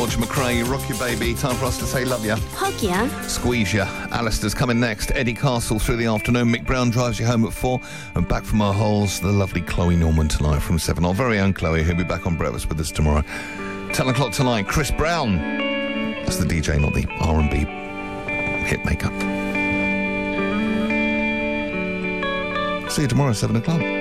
Roger McRae, Rock Your Baby. Time for us to say love ya. Hug ya. Squeeze ya. Alistair's coming next. Eddie Castle through the afternoon. Mick Brown drives you home at 4. And back from our holes, the lovely Chloe Norman tonight from 7. Our very own Chloe, who'll be back on Breakfast with us tomorrow. 10 o'clock tonight, Chris Brown. That's the DJ, not the R&B hit maker. See you tomorrow at 7 o'clock.